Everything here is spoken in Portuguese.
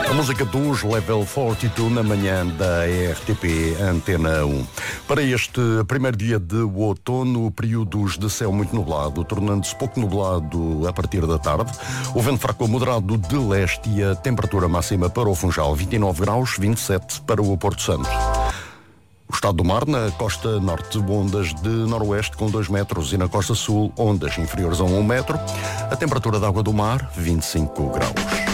A música dos Level 42 na manhã da RTP Antena 1. Para este primeiro dia de outono, períodos de céu muito nublado, tornando-se pouco nublado a partir da tarde. O vento fraco moderado de leste e a temperatura máxima para o Funchal 29 graus, 27 para o Porto Santo. O estado do mar, na costa norte, ondas de noroeste com 2 metros e na costa sul, ondas inferiores a 1 metro. A temperatura da água do mar, 25 graus.